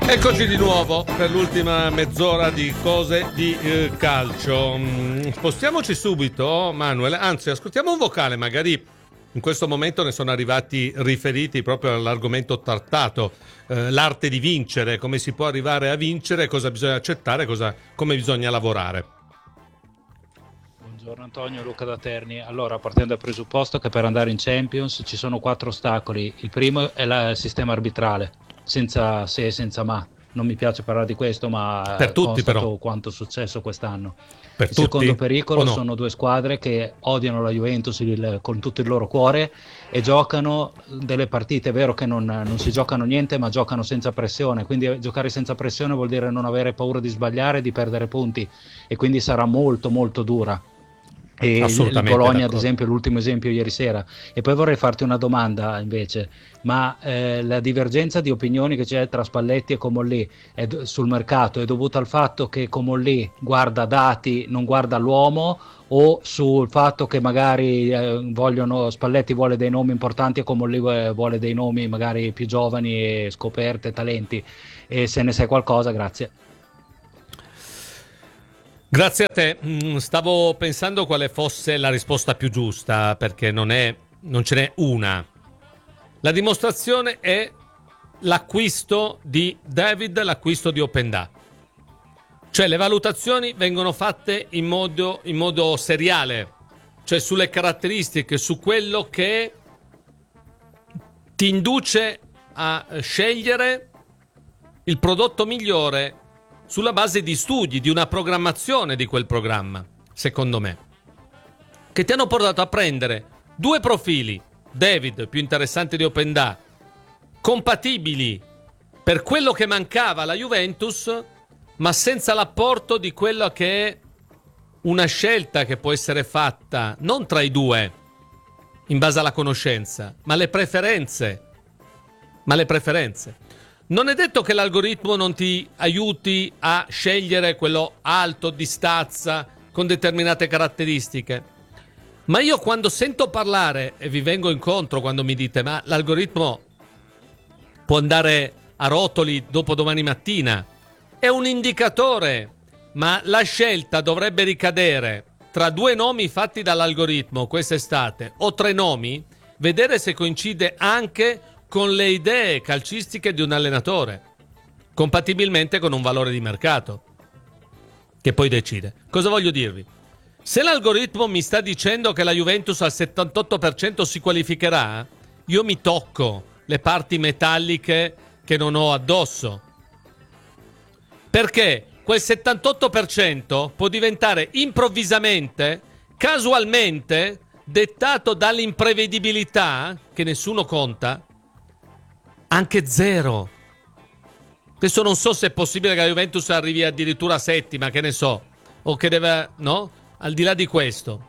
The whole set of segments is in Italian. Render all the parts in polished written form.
Eccoci di nuovo per l'ultima mezz'ora di cose di calcio. Spostiamoci subito, Manuel, anzi ascoltiamo un vocale, magari in questo momento ne sono arrivati riferiti proprio all'argomento trattato, l'arte di vincere, come si può arrivare a vincere, cosa bisogna accettare, come bisogna lavorare. Buongiorno Antonio, Luca da Terni. Allora, partendo dal presupposto che per andare in Champions ci sono 4 ostacoli. Il primo è il sistema arbitrale, senza se e senza ma. Non mi piace parlare di questo, ma per tutti, constato però. quanto è successo quest'anno. Per Il tutti, secondo pericolo no? sono 2 squadre che odiano la Juventus con tutto il loro cuore e giocano delle partite. È vero che non si giocano niente, ma giocano senza pressione. Quindi giocare senza pressione vuol dire non avere paura di sbagliare e di perdere punti. E quindi sarà molto molto dura. E il Bologna, ad esempio, l'ultimo esempio ieri sera. E poi vorrei farti una domanda invece, ma la divergenza di opinioni che c'è tra Spalletti e Comolli sul mercato è dovuta al fatto che Comolli guarda dati, non guarda l'uomo, o sul fatto che magari Spalletti vuole dei nomi importanti e Comolli vuole dei nomi magari più giovani e scoperte, talenti? E se ne sai qualcosa, grazie. Grazie a te. Stavo pensando quale fosse la risposta più giusta, perché non ce n'è una. La dimostrazione è l'acquisto di David, l'acquisto di Openda. Cioè le valutazioni vengono fatte in modo seriale, cioè sulle caratteristiche, su quello che ti induce a scegliere il prodotto migliore sulla base di studi, di una programmazione di quel programma, secondo me, che ti hanno portato a prendere 2 profili, David più interessante di Openda, compatibili per quello che mancava alla Juventus, ma senza l'apporto di quella che è una scelta che può essere fatta non tra i due, in base alla conoscenza, ma le preferenze. Non è detto che l'algoritmo non ti aiuti a scegliere quello alto, di stazza, con determinate caratteristiche. Ma io quando sento parlare, e vi vengo incontro quando mi dite ma l'algoritmo può andare a rotoli dopo domani mattina, è un indicatore, ma la scelta dovrebbe ricadere tra 2 nomi fatti dall'algoritmo quest'estate o 3 nomi, vedere se coincide anche con le idee calcistiche di un allenatore, compatibilmente con un valore di mercato, che poi decide. Cosa voglio dirvi? Se l'algoritmo mi sta dicendo che la Juventus al 78% si qualificherà, io mi tocco le parti metalliche che non ho addosso. Perché quel 78% può diventare improvvisamente, casualmente, dettato dall'imprevedibilità, che nessuno conta, anche 0. Adesso non so se è possibile che la Juventus arrivi addirittura a 7ª, che ne so, o che deve, no? Al di là di questo.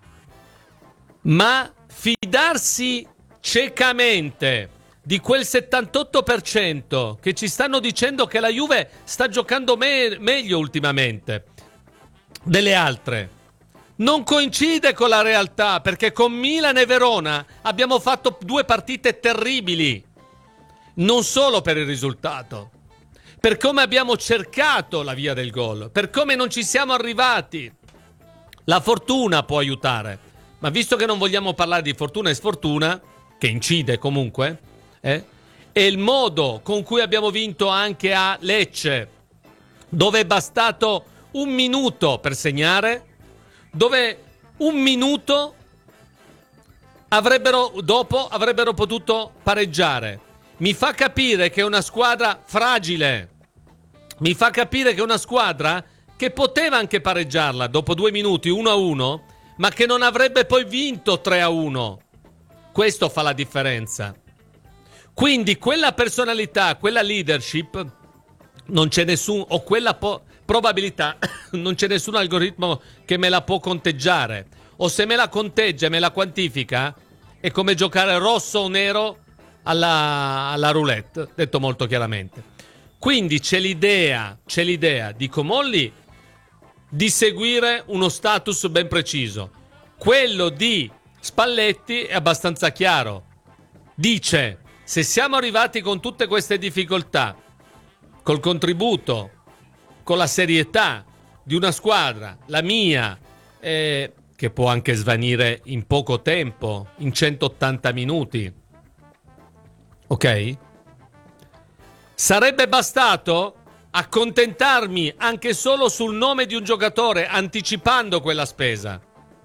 Ma fidarsi ciecamente di quel 78% che ci stanno dicendo che la Juve sta giocando meglio ultimamente delle altre, non coincide con la realtà, perché con Milan e Verona abbiamo fatto 2 partite terribili. Non solo per il risultato, per come abbiamo cercato la via del gol, per come non ci siamo arrivati. La fortuna può aiutare, ma visto che non vogliamo parlare di fortuna e sfortuna, che incide comunque, e il modo con cui abbiamo vinto anche a Lecce, dove è bastato 1 minuto per segnare, dove 1 minuto avrebbero potuto pareggiare. Mi fa capire che è una squadra fragile. Mi fa capire che è una squadra che poteva anche pareggiarla dopo 2 minuti 1-1, ma che non avrebbe poi vinto 3-1. Questo fa la differenza. Quindi quella personalità, quella leadership, non c'è nessun, o quella probabilità, non c'è nessun algoritmo che me la può conteggiare. O se me la conteggia e me la quantifica, è come giocare rosso o nero alla roulette, detto molto chiaramente. Quindi c'è l'idea di Comolli di seguire uno status ben preciso. Quello di Spalletti è abbastanza chiaro. Dice: se siamo arrivati con tutte queste difficoltà col contributo, con la serietà di una squadra, la mia, che può anche svanire in poco tempo, in 180 minuti. Ok? Sarebbe bastato accontentarmi anche solo sul nome di un giocatore, anticipando quella spesa,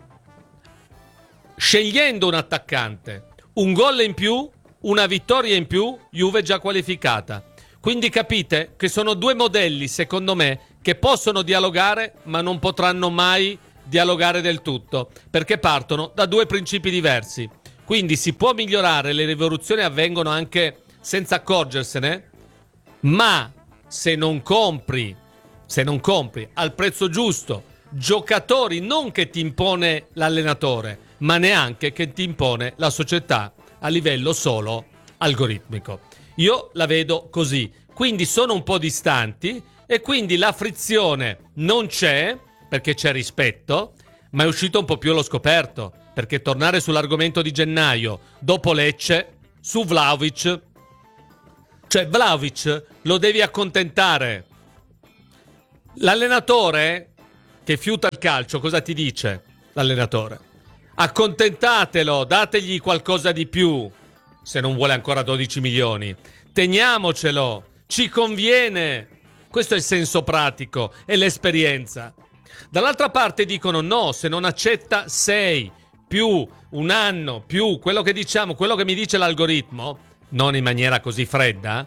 scegliendo un attaccante, un gol in più, una vittoria in più, Juve già qualificata. Quindi capite che sono due modelli, secondo me, che possono dialogare, ma non potranno mai dialogare del tutto, perché partono da due principi diversi. Quindi si può migliorare, le rivoluzioni avvengono anche senza accorgersene, ma se non compri al prezzo giusto giocatori non che ti impone l'allenatore, ma neanche che ti impone la società a livello solo algoritmico. Io la vedo così, quindi sono un po' distanti e quindi la frizione non c'è, perché c'è rispetto, ma è uscito un po' più allo scoperto, perché tornare sull'argomento di gennaio dopo Lecce, su Vlahovic, cioè Vlahovic lo devi accontentare. L'allenatore che fiuta il calcio cosa ti dice? L'allenatore: accontentatelo, dategli qualcosa di più, se non vuole ancora 12 milioni, teniamocelo, ci conviene. Questo è il senso pratico e l'esperienza. Dall'altra parte dicono no, se non accetta 6 più un anno più quello che diciamo, quello che mi dice l'algoritmo, non in maniera così fredda.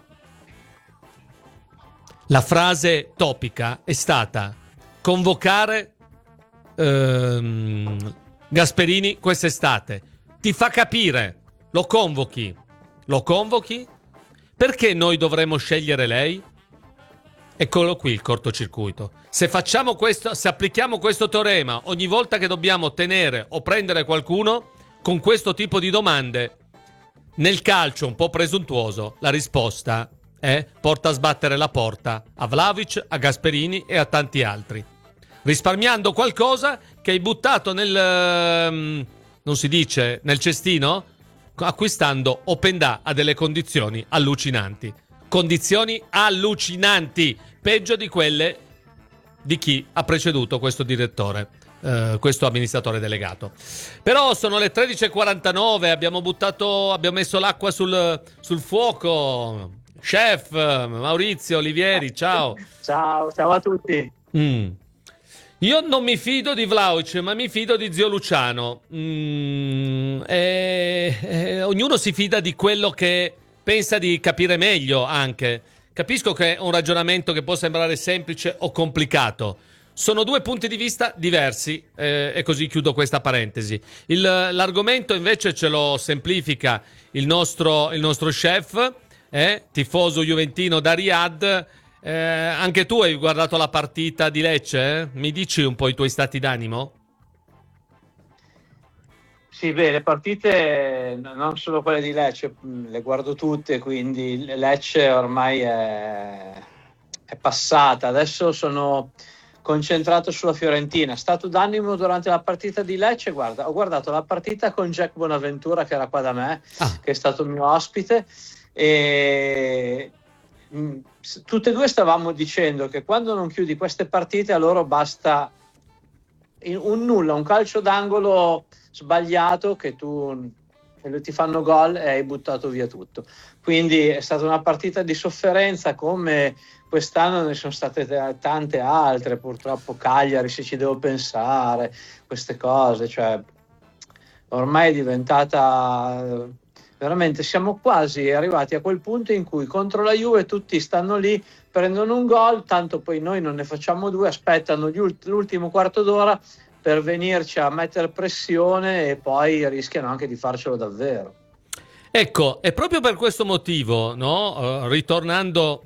La frase topica è stata convocare Gasperini quest'estate. Ti fa capire, lo convochi, perché noi dovremmo scegliere lei? Eccolo qui il cortocircuito. Se facciamo questo, se applichiamo questo teorema ogni volta che dobbiamo tenere o prendere qualcuno con questo tipo di domande, nel calcio un po' presuntuoso, la risposta è porta a sbattere la porta a Vlahovic, a Gasperini e a tanti altri, risparmiando qualcosa che hai buttato nel non si dice nel cestino, acquistando Openda a delle condizioni allucinanti, peggio di quelle di chi ha preceduto questo direttore, questo amministratore delegato. Però sono le 13:49, abbiamo messo l'acqua sul fuoco. Chef Maurizio Olivieri, ciao. Ciao a tutti. Io non mi fido di Vlahovic, ma mi fido di zio Luciano. Ognuno si fida di quello che pensa di capire meglio anche. Capisco che è un ragionamento che può sembrare semplice o complicato. Sono due punti di vista diversi e così chiudo questa parentesi. L'argomento invece ce lo semplifica il nostro chef, tifoso juventino da Riyadh. Anche tu hai guardato la partita di Lecce? Mi dici un po' i tuoi stati d'animo? Sì, beh, le partite non solo quelle di Lecce, le guardo tutte, quindi Lecce ormai è passata. Adesso sono concentrato sulla Fiorentina. Stato d'animo durante la partita di Lecce, guarda, ho guardato la partita con Jack Bonaventura che era qua da me, che è stato il mio ospite, e tutte e due stavamo dicendo che quando non chiudi queste partite a loro basta un calcio d'angolo sbagliato che ti fanno gol e hai buttato via tutto. Quindi è stata una partita di sofferenza, come quest'anno ne sono state tante altre, purtroppo. Cagliari, se ci devo pensare, queste cose, cioè ormai è diventata veramente, siamo quasi arrivati a quel punto in cui contro la Juve tutti stanno lì, prendono un gol, tanto poi noi non ne facciamo due, aspettano l'ultimo quarto d'ora per venirci a mettere pressione e poi rischiano anche di farcelo davvero. Ecco, è proprio per questo motivo, no? Ritornando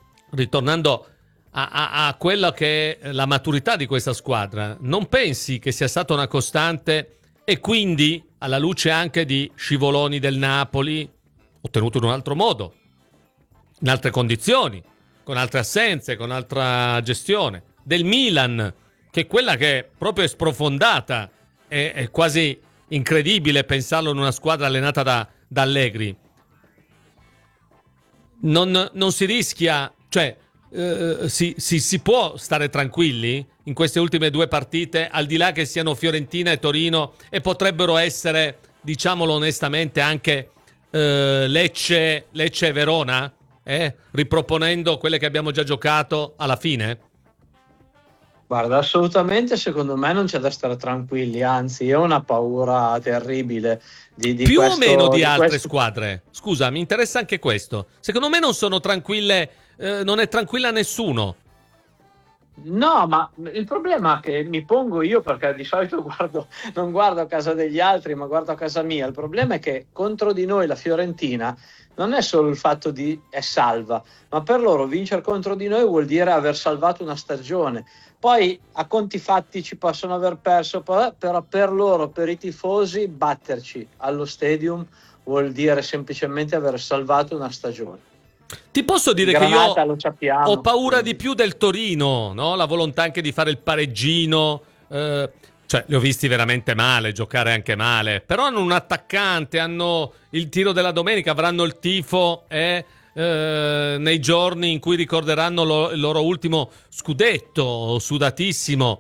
a quella che è la maturità di questa squadra, non pensi che sia stata una costante e quindi, alla luce anche di scivoloni del Napoli, ottenuto in un altro modo, in altre condizioni, con altre assenze, con altra gestione, del Milan, che è quella che proprio è sprofondata, è quasi incredibile pensarlo in una squadra allenata da Allegri. Non si rischia, cioè si può stare tranquilli in queste ultime due partite, al di là che siano Fiorentina e Torino, e potrebbero essere, diciamolo onestamente, anche Lecce e Verona, riproponendo quelle che abbiamo già giocato alla fine? Guarda, assolutamente secondo me non c'è da stare tranquilli, anzi io ho una paura terribile di più questo, o meno di di altre questo. squadre. Scusa, mi interessa anche questo. Secondo me non sono tranquille, non è tranquilla nessuno. No, ma il problema che mi pongo io, perché di solito non guardo a casa degli altri, ma guardo a casa mia. Il problema è che contro di noi la Fiorentina non è solo il fatto di è salva, ma per loro vincere contro di noi vuol dire aver salvato una stagione. Poi a conti fatti ci possono aver perso, però per loro, per i tifosi, batterci allo stadium vuol dire semplicemente aver salvato una stagione. Ti posso dire Granata, che io lo sappiamo, ho paura quindi. di più del Torino, no? La volontà anche di fare il pareggino, cioè li ho visti veramente male, giocare anche male, però hanno un attaccante, hanno il tiro della domenica, avranno il tifo nei giorni in cui ricorderanno il loro ultimo scudetto sudatissimo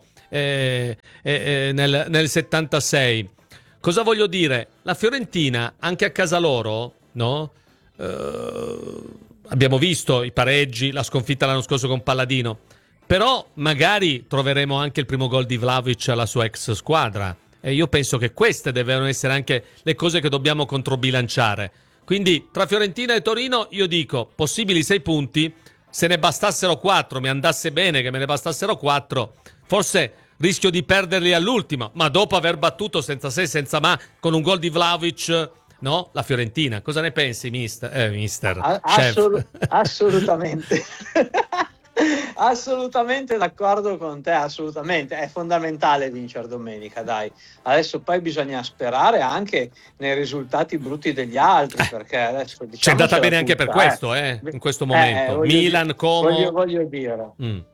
nel 76. Cosa voglio dire? La Fiorentina, anche a casa loro, no? Abbiamo visto i pareggi, la sconfitta l'anno scorso con Palladino, però magari troveremo anche il primo gol di Vlahovic alla sua ex squadra, e io penso che queste devono essere anche le cose che dobbiamo controbilanciare. Quindi tra Fiorentina e Torino io dico possibili 6 punti, se ne bastassero 4, mi andasse bene che me ne bastassero 4, forse rischio di perderli all'ultimo, ma dopo aver battuto senza se senza ma con un gol di Vlahovic, no? La Fiorentina. Cosa ne pensi, mister? Chef. Assolutamente. Assolutamente d'accordo con te, assolutamente. È fondamentale vincere domenica, dai. Adesso poi bisogna sperare anche nei risultati brutti degli altri, perché adesso c'è andata bene anche tutta, per questo, in questo momento. Milan, Como. Voglio dire.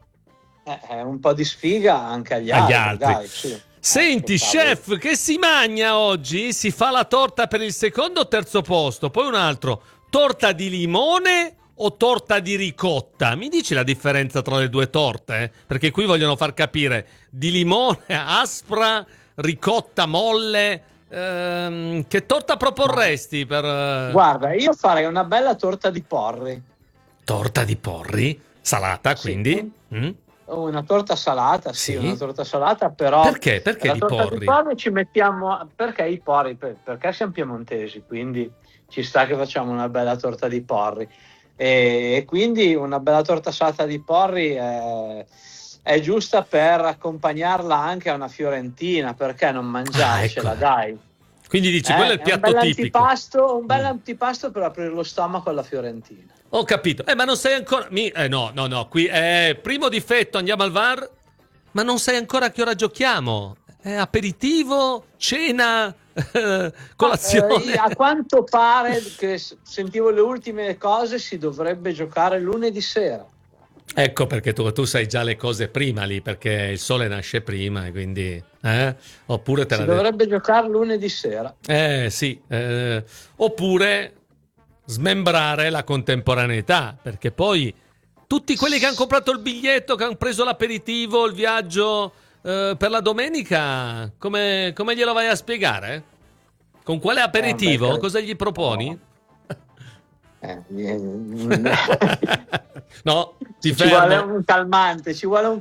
È un po' di sfiga anche agli altri. Dai, sì. Senti, chef, che si magna oggi? Si fa la torta per il secondo o terzo posto? Poi un altro, torta di limone o torta di ricotta? Mi dici la differenza tra le due torte? Perché qui vogliono far capire di limone aspra, ricotta molle. Che torta proporresti per... Guarda, io farei una bella torta di porri. Torta di porri? Salata, quindi? Sì. Una torta salata, sì, Sì. Una torta salata, però... Perché? Perché la di torta porri? di porri ci mettiamo... Perché i porri? Perché siamo piemontesi, quindi ci sta che facciamo una bella torta di porri. E quindi una bella torta salata di porri è giusta per accompagnarla anche a una fiorentina, perché non mangiarcela, ecco. dai. Quindi dici, quello è il piatto tipico. Un bel antipasto per aprire lo stomaco alla fiorentina. Ho capito. Ma non sei ancora... No. Qui primo difetto, andiamo al VAR. Ma non sai ancora a che ora giochiamo. Aperitivo, cena, colazione. A quanto pare, che sentivo le ultime cose, si dovrebbe giocare lunedì sera. Ecco perché tu sai già le cose prima lì, perché il sole nasce prima e quindi... Oppure te Si la dovrebbe giocare lunedì sera. sì. Oppure smembrare la contemporaneità, perché poi tutti quelli che hanno comprato il biglietto, che hanno preso l'aperitivo, il viaggio per la domenica, come glielo vai a spiegare? Con quale aperitivo? Cosa gli proponi? No, ti ci fermo. vuole un calmante,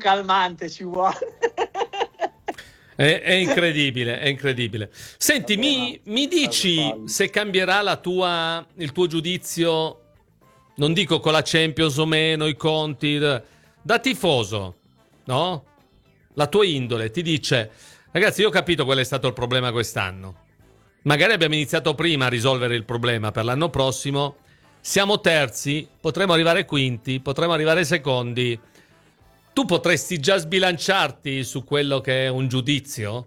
È incredibile. Senti, mi dici se cambierà il tuo giudizio, non dico con la Champions o meno, i conti, da tifoso, no? La tua indole ti dice, ragazzi, io ho capito qual è stato il problema quest'anno. Magari abbiamo iniziato prima a risolvere il problema per l'anno prossimo. Siamo terzi, potremmo arrivare quinti, potremmo arrivare secondi. Tu potresti già sbilanciarti su quello che è un giudizio?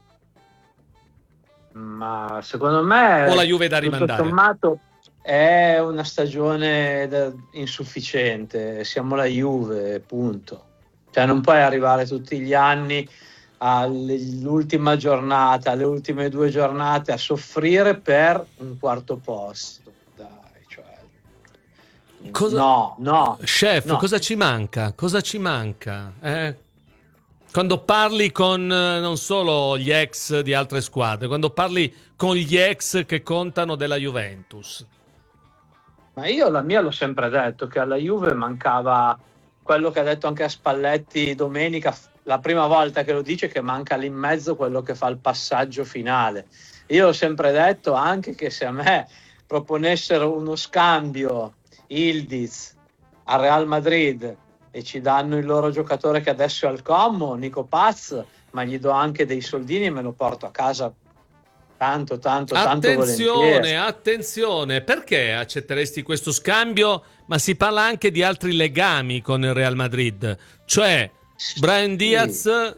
Ma secondo me O la Juve da rimandare? Tutto sommato è una stagione insufficiente. Siamo la Juve, punto. Cioè non puoi arrivare tutti gli anni all'ultima giornata, alle ultime 2 giornate a soffrire per un quarto posto. Dai, cioè, No. Chef, No. cosa ci manca? Cosa ci manca? Quando parli con non solo gli ex di altre squadre, quando parli con gli ex che contano della Juventus. Ma io la mia l'ho sempre detto, che alla Juve mancava quello che ha detto anche a Spalletti domenica, la prima volta che lo dice, che manca lì in mezzo quello che fa il passaggio finale. Io ho sempre detto anche che se a me proponessero uno scambio Ildiz al Real Madrid e ci danno il loro giocatore che adesso è al Como, Nico Paz, ma gli do anche dei soldini e me lo porto a casa tanto volentieri. Attenzione, perché accetteresti questo scambio? Ma si parla anche di altri legami con il Real Madrid, cioè Brahim Diaz,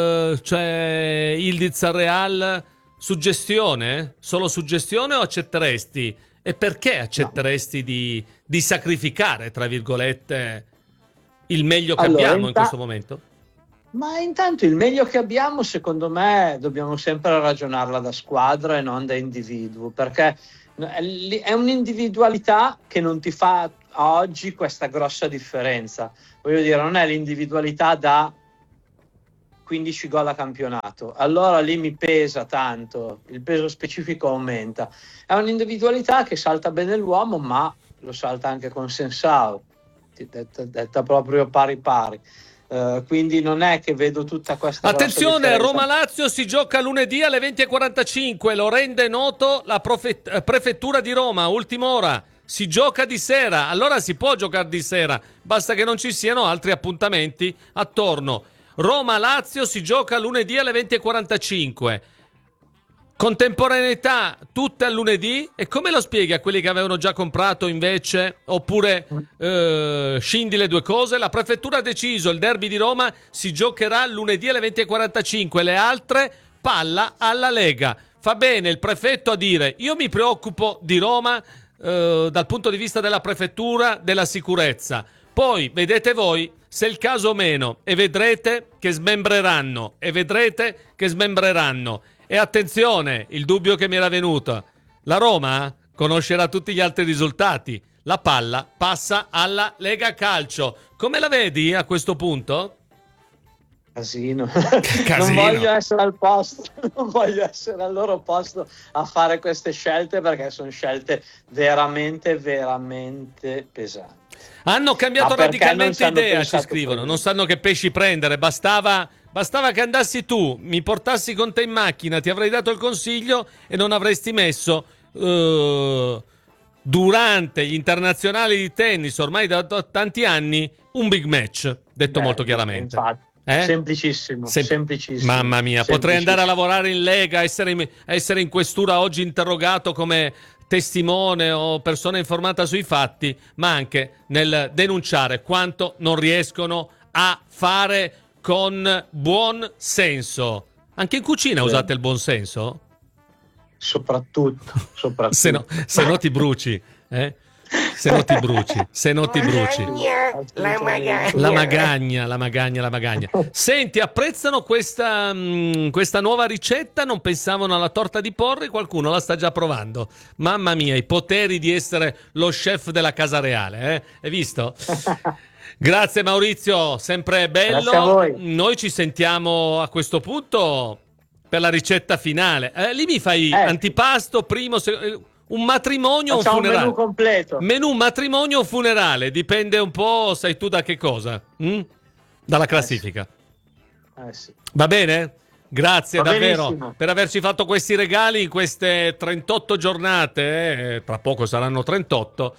cioè Ildiz al Real, suggestione? Solo suggestione o accetteresti? E perché accetteresti di sacrificare, tra virgolette, il meglio che abbiamo in questo momento? Ma intanto il meglio che abbiamo, secondo me, dobbiamo sempre ragionarla da squadra e non da individuo, perché è un'individualità che non ti fa a oggi questa grossa differenza. Voglio dire, non è l'individualità da 15 gol a campionato, allora lì mi pesa tanto, il peso specifico aumenta. È un'individualità che salta bene l'uomo, ma lo salta anche con Sensao, detta proprio pari pari. Quindi non è che vedo tutta questa attenzione, Roma-Lazio si gioca lunedì alle 20:45, lo rende noto la prefettura di Roma, ultima ora, si gioca di sera, allora si può giocare di sera, basta che non ci siano altri appuntamenti attorno. Roma-Lazio si gioca lunedì alle 20:45, contemporaneità tutte al lunedì. E come lo spieghi a quelli che avevano già comprato invece, oppure scindi le due cose? La prefettura ha deciso, il derby di Roma si giocherà lunedì alle 20:45, le altre palla alla Lega. Fa bene il prefetto a dire: io mi preoccupo di Roma dal punto di vista della prefettura, della sicurezza, poi vedete voi se è il caso o meno, e vedrete che smembreranno, E attenzione, il dubbio che mi era venuto: la Roma conoscerà tutti gli altri risultati, la palla passa alla Lega Calcio. Come la vedi a questo punto? Casino. Non voglio essere al posto, non voglio essere al loro posto a fare queste scelte, perché sono scelte veramente pesanti. Hanno cambiato radicalmente idea, ci scrivono, non sanno che pesci prendere, bastava che andassi tu, mi portassi con te in macchina, ti avrei dato il consiglio e non avresti messo durante gli internazionali di tennis, ormai da tanti anni, un big match, detto molto chiaramente. Infatti. Semplicissimo. Mamma mia, potrei andare a lavorare in Lega, essere in questura oggi interrogato come testimone o persona informata sui fatti, ma anche nel denunciare quanto non riescono a fare con buon senso. Anche in cucina usate il buon senso? Soprattutto. Se no ti bruci, Se non ti bruci. La magagna. Senti, apprezzano questa nuova ricetta? Non pensavano alla torta di porri? Qualcuno la sta già provando. Mamma mia, i poteri di essere lo chef della casa reale, Hai visto? Grazie Maurizio, sempre bello. Grazie a voi. Noi ci sentiamo a questo punto per la ricetta finale. Lì mi fai antipasto, primo, un matrimonio o un funerale? Un menù completo. Menù matrimonio o funerale, dipende un po', sai tu da che cosa? Dalla classifica. Sì. Va bene? Grazie davvero benissimo. per averci fatto questi regali in queste 38 giornate, tra poco saranno 38.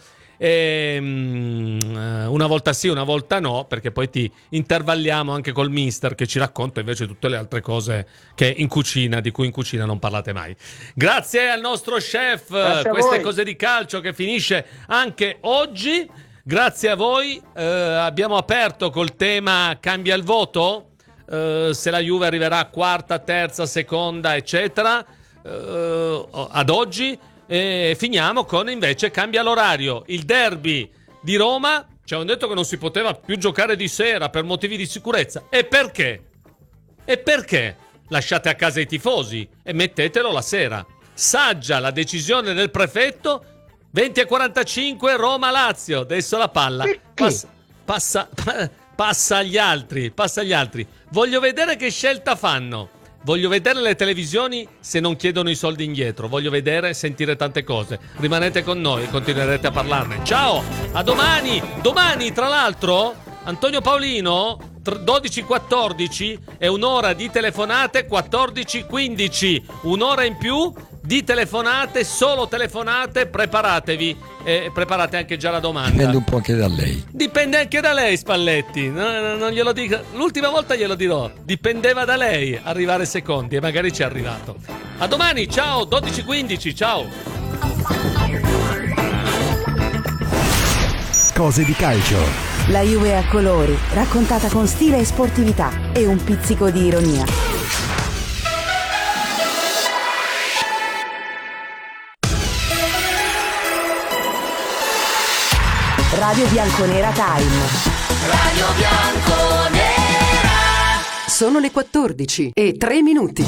Una volta sì, una volta no, perché poi ti intervalliamo anche col mister che ci racconta invece tutte le altre cose che di cui in cucina non parlate mai. Grazie al nostro chef, queste cose di calcio che finisce anche oggi. Grazie a voi. Abbiamo aperto col tema cambia il voto, se la Juve arriverà a quarta, terza, seconda, eccetera, ad oggi. E finiamo con invece cambia l'orario, il derby di Roma. Ci hanno detto che non si poteva più giocare di sera per motivi di sicurezza. E perché? Lasciate a casa i tifosi e mettetelo la sera. Saggia la decisione del prefetto, 20:45 Roma-Lazio. Adesso la palla passa agli altri. Voglio vedere che scelta fanno. Voglio vedere le televisioni se non chiedono i soldi indietro. Voglio vedere e sentire tante cose. Rimanete con noi e continuerete a parlarne. Ciao, a domani. Domani, tra l'altro, Antonio Paolino, 12:14 e un'ora di telefonate, 14:15. Un'ora in più di telefonate, solo telefonate. Preparatevi e preparate anche già la domanda. Dipende un po' anche da lei. Dipende anche da lei, Spalletti. Non glielo dico. L'ultima volta glielo dirò. Dipendeva da lei arrivare secondi e magari ci è arrivato. A domani, ciao, 12:15, ciao. Cose di calcio. La Juve a colori, raccontata con stile e sportività e un pizzico di ironia. Radio Bianconera Time. Radio Bianconera. Sono le 14:03.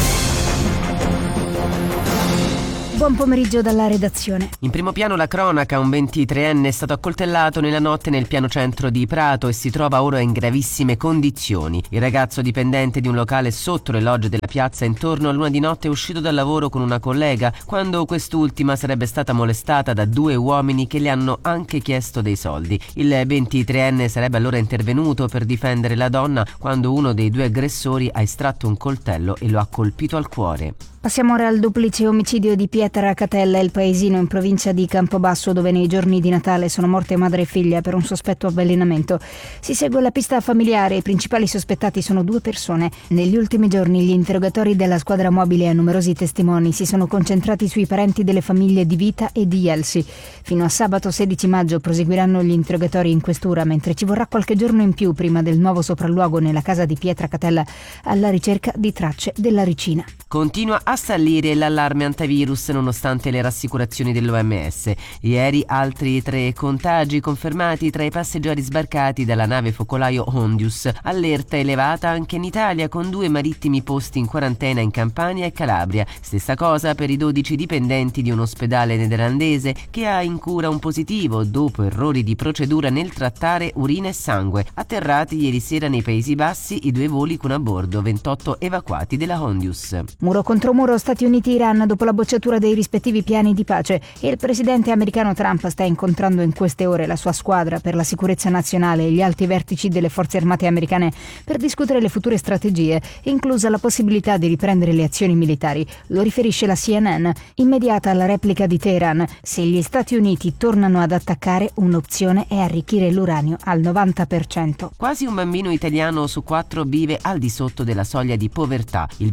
Buon pomeriggio dalla redazione. In primo piano la cronaca, un 23enne è stato accoltellato nella notte nel piano centro di Prato e si trova ora in gravissime condizioni. Il ragazzo dipendente di un locale sotto le logge della piazza intorno all'1 di notte è uscito dal lavoro con una collega quando quest'ultima sarebbe stata molestata da 2 uomini che le hanno anche chiesto dei soldi. Il 23enne sarebbe allora intervenuto per difendere la donna quando uno dei 2 aggressori ha estratto un coltello e lo ha colpito al cuore. Passiamo ora al duplice omicidio di Pietra Catella, il paesino in provincia di Campobasso, dove nei giorni di Natale sono morte madre e figlia per un sospetto avvelenamento. Si segue la pista familiare, i principali sospettati sono 2 persone. Negli ultimi giorni gli interrogatori della squadra mobile a numerosi testimoni si sono concentrati sui parenti delle famiglie di Vita e di Elsi. Fino a sabato 16 maggio proseguiranno gli interrogatori in questura, mentre ci vorrà qualche giorno in più prima del nuovo sopralluogo nella casa di Pietra Catella alla ricerca di tracce della ricina. Continua a salire l'allarme antivirus nonostante le rassicurazioni dell'OMS. Ieri altri 3 contagi confermati tra i passeggeri sbarcati dalla nave focolaio Hondius. Allerta elevata anche in Italia con 2 marittimi posti in quarantena in Campania e Calabria. Stessa cosa per i 12 dipendenti di un ospedale nederlandese che ha in cura un positivo dopo errori di procedura nel trattare urina e sangue. Atterrati ieri sera nei Paesi Bassi i 2 voli con a bordo 28 evacuati della Hondius. Muro contro muro Stati Uniti-Iran dopo la bocciatura dei rispettivi piani di pace. Il presidente americano Trump sta incontrando in queste ore la sua squadra per la sicurezza nazionale e gli alti vertici delle forze armate americane per discutere le future strategie, inclusa la possibilità di riprendere le azioni militari. Lo riferisce la CNN. Immediata la replica di Teheran. Se gli Stati Uniti tornano ad attaccare, un'opzione è arricchire l'uranio al 90%. Quasi un bambino italiano su 4 vive al di sotto della soglia di povertà. Il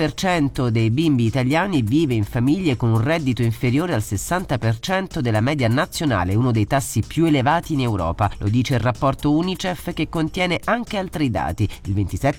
23% dei bimbi italiani vive in famiglie con un reddito inferiore al 60% della media nazionale, uno dei tassi più elevati in Europa. Lo dice il rapporto UNICEF che contiene anche altri dati. Il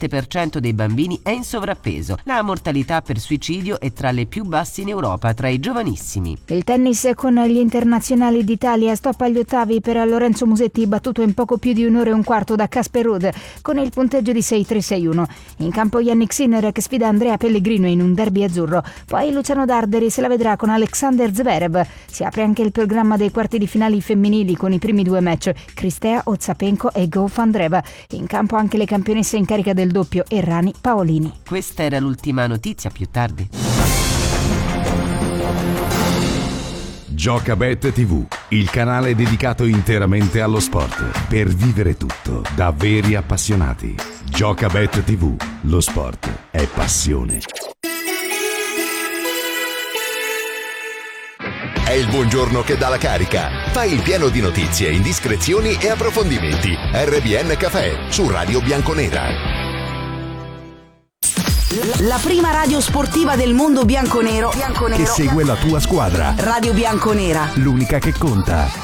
27% dei bambini è in sovrappeso. La mortalità per suicidio è tra le più basse in Europa, tra i giovanissimi. Il tennis con gli internazionali d'Italia, stop agli ottavi per Lorenzo Musetti, battuto in poco più di un'ora e un quarto da Casper Ruud con il punteggio di 6-3-6-1. In campo Yannick Sinner che sfida Andrea Pellegrino in un derby azzurro. Poi Luciano Darderi se la vedrà con Alexander Zverev. Si apre anche il programma dei quarti di finali femminili con i primi 2 match, Cristea Ozapenko e Go Fandreva. In campo anche le campionesse in carica del doppio Errani Paolini. Questa era l'ultima notizia, più tardi. Giocabet TV, il canale dedicato interamente allo sport, per vivere tutto da veri appassionati. Giocabet TV, lo sport è passione. È il buongiorno che dà la carica. Fai il pieno di notizie, indiscrezioni e approfondimenti. RBN Café su Radio Bianconera. La prima radio sportiva del mondo bianconero Che segue la tua squadra. Radio Bianconera. L'unica che conta.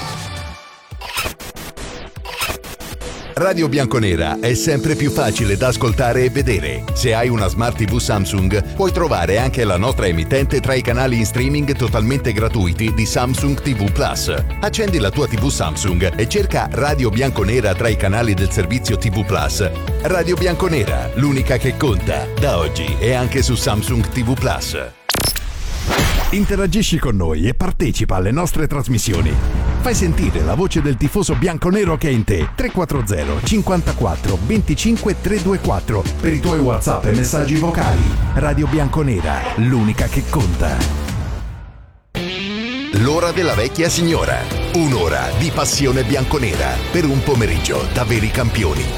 Radio Bianconera è sempre più facile da ascoltare e vedere. Se hai una Smart TV Samsung, puoi trovare anche la nostra emittente tra i canali in streaming totalmente gratuiti di Samsung TV Plus. Accendi la tua TV Samsung e cerca Radio Bianconera tra i canali del servizio TV Plus. Radio Bianconera, l'unica che conta, da oggi e anche su Samsung TV Plus. Interagisci con noi e partecipa alle nostre trasmissioni. Fai sentire la voce del tifoso bianconero che è in te. 340 54 25 324 per i tuoi WhatsApp e messaggi vocali. Radio Bianconera, l'unica che conta. L'ora della vecchia signora. Un'ora di passione bianconera per un pomeriggio da veri campioni.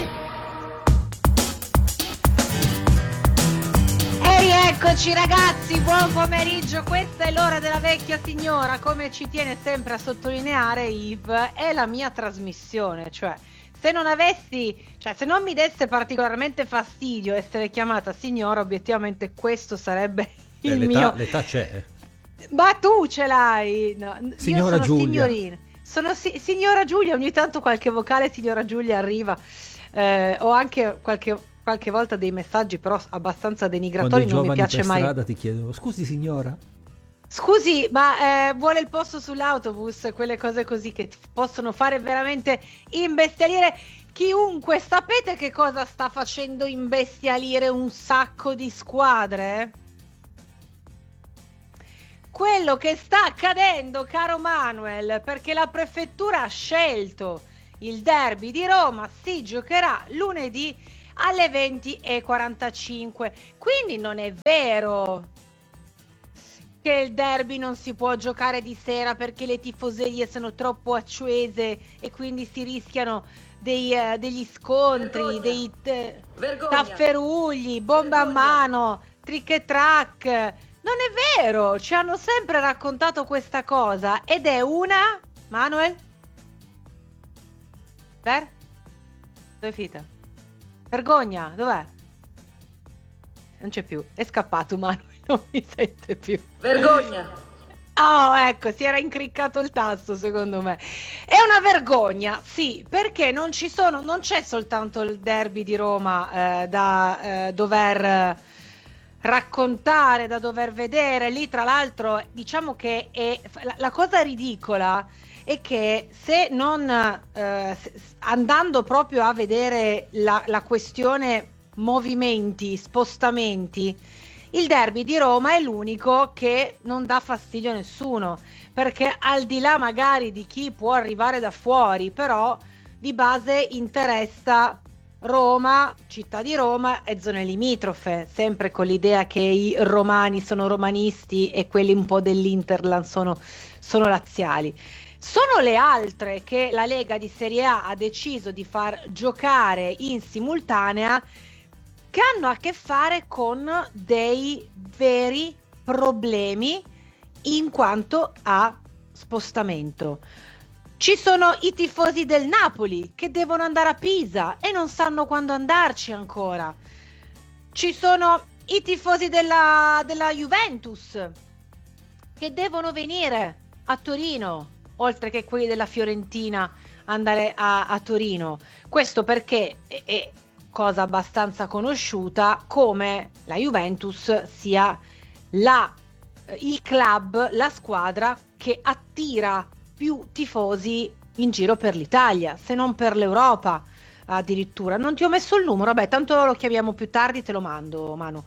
Eccoci ragazzi, buon pomeriggio, questa è l'ora della vecchia signora, come ci tiene sempre a sottolineare Yves, è la mia trasmissione, cioè se non mi desse particolarmente fastidio essere chiamata signora, obiettivamente questo sarebbe il mio... L'età c'è. Ma tu ce l'hai! No, signora io sono Giulia. signorina. Sono signora Giulia, ogni tanto qualche vocale signora Giulia arriva, ho anche qualche volta dei messaggi però abbastanza denigratori, non mi piace mai. Quando i giovani per strada ti chiedono: scusi signora? Scusi, ma vuole il posto sull'autobus? Quelle cose così che ti possono fare veramente imbestialire chiunque. Sapete che cosa sta facendo imbestialire un sacco di squadre? Quello che sta accadendo, caro Manuel, perché la prefettura ha scelto il derby di Roma si giocherà lunedì alle 20:45, quindi non è vero che il derby non si può giocare di sera perché le tifoserie sono troppo accese e quindi si rischiano degli scontri, dei tafferugli, bomba a mano, trick e track. Non è vero, ci hanno sempre raccontato questa cosa ed è una... Manuel? Dove è finita? Vergogna, dov'è? Non c'è più, è scappato Manuel, non mi sente più. Vergogna! Oh, ecco, si era incriccato il tasto secondo me. È una vergogna, sì, perché non c'è soltanto il derby di Roma da dover raccontare, da dover vedere. Lì tra l'altro diciamo che la cosa ridicola è che se non andando proprio a vedere la questione movimenti, spostamenti, il derby di Roma è l'unico che non dà fastidio a nessuno, perché al di là magari di chi può arrivare da fuori, però di base interessa Roma, città di Roma e zone limitrofe, sempre con l'idea che i romani sono romanisti e quelli un po' dell'Interland sono laziali. Sono le altre che la Lega di Serie A ha deciso di far giocare in simultanea, che hanno a che fare con dei veri problemi in quanto a spostamento. Ci sono i tifosi del Napoli che devono andare a Pisa e non sanno quando andarci ancora. Ci sono i tifosi della Juventus che devono venire a Torino, oltre che quelli della Fiorentina andare a Torino. Questo perché è cosa abbastanza conosciuta come la Juventus sia il club, la squadra che attira più tifosi in giro per l'Italia, se non per l'Europa addirittura. Non ti ho messo il numero, vabbè, tanto lo chiamiamo più tardi, te lo mando, Manu.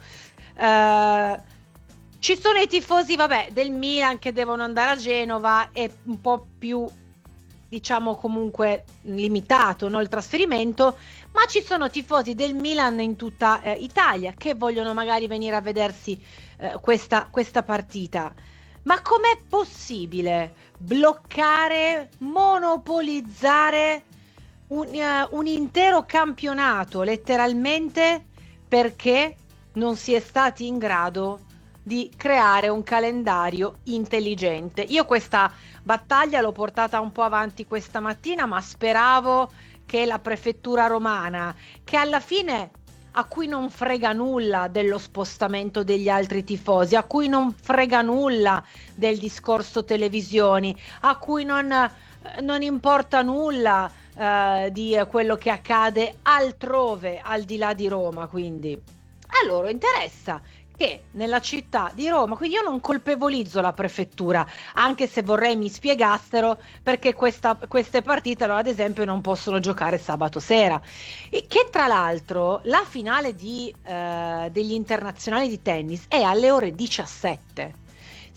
Ci sono i tifosi, del Milan che devono andare a Genova, è un po' più, diciamo, comunque limitato, no, il trasferimento, ma ci sono tifosi del Milan in tutta Italia che vogliono magari venire a vedersi questa partita. Ma com'è possibile bloccare, monopolizzare un intero campionato letteralmente perché non si è stati in grado di creare un calendario intelligente? Io questa battaglia l'ho portata un po' avanti questa mattina, ma speravo che la prefettura romana, che alla fine a cui non frega nulla dello spostamento degli altri tifosi, a cui non frega nulla del discorso televisioni, a cui non importa nulla di quello che accade altrove, al di là di Roma, quindi a loro interessa che nella città di Roma, quindi io non colpevolizzo la prefettura, anche se vorrei mi spiegassero perché queste partite, allora, ad esempio, non possono giocare sabato sera, e che tra l'altro la finale degli internazionali di tennis è alle ore 17.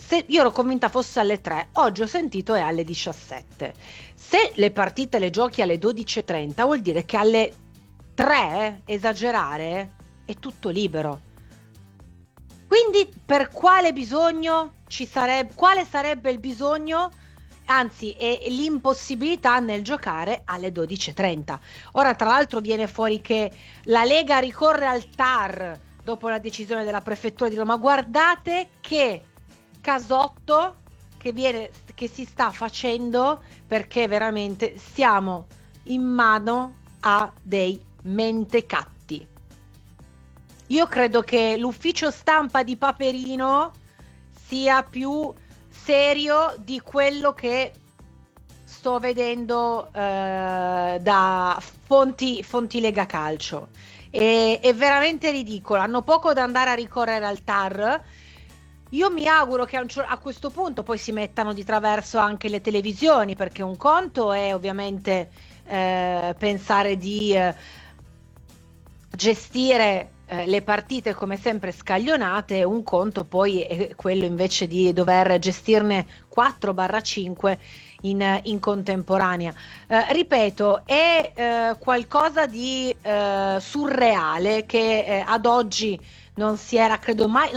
io ero convinta fosse alle 3, oggi ho sentito è alle 17. Se le partite le giochi alle 12:30 vuol dire che alle 3, esagerare, è tutto libero. Quindi per quale bisogno quale sarebbe il bisogno, anzi è l'impossibilità nel giocare alle 12:30. Ora tra l'altro viene fuori che la Lega ricorre al TAR dopo la decisione della prefettura di Roma. Guardate che casotto che si sta facendo, perché veramente siamo in mano a dei mentecatti. Io credo che l'ufficio stampa di Paperino sia più serio di quello che sto vedendo da fonti Lega Calcio. È veramente ridicolo, hanno poco da andare a ricorrere al TAR. Io mi auguro che a questo punto poi si mettano di traverso anche le televisioni, perché un conto è ovviamente pensare di gestire le partite come sempre scaglionate, un conto poi è quello invece di dover gestirne 4/5 in contemporanea. Ripeto, è qualcosa di surreale che ad oggi non si era, credo mai,